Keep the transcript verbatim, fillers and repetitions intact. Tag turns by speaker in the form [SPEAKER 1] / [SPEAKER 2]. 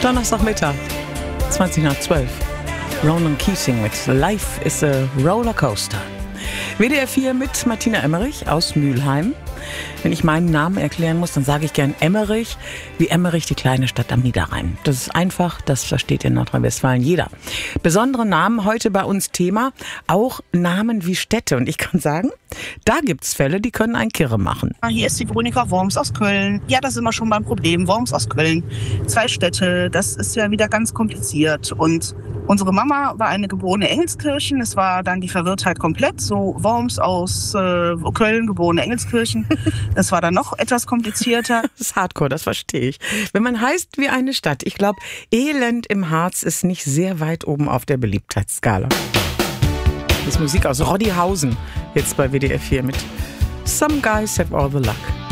[SPEAKER 1] Donnerstagmittag, zwanzig nach zwölf. Ronan Keating mit Life is a Rollercoaster. W D R vier mit Martina Emmerich aus Mülheim. Wenn ich meinen Namen erklären muss, dann sage ich gern Emmerich, wie Emmerich, die kleine Stadt am Niederrhein. Das ist einfach, das versteht in Nordrhein-Westfalen jeder. Besondere Namen heute bei uns Thema, auch Namen wie Städte. Und ich kann sagen, da gibt's Fälle, die können einen kirre machen.
[SPEAKER 2] Hier ist die Veronika Worms aus Köln. Ja, das ist immer schon mal ein Problem. Worms aus Köln. Zwei Städte, das ist ja wieder ganz kompliziert. Und unsere Mama war eine geborene Engelskirchen. Es war dann die Verwirrtheit komplett. So Worms aus äh, Köln, geborene Engelskirchen. Das war dann noch etwas komplizierter.
[SPEAKER 1] Das ist hardcore, das verstehe ich. Wenn man heißt wie eine Stadt, ich glaube, Elend im Harz ist nicht sehr weit oben auf der Beliebtheitsskala. Das ist Musik aus Roddihausen, jetzt bei W D R vier mit Some Guys Have All the Luck.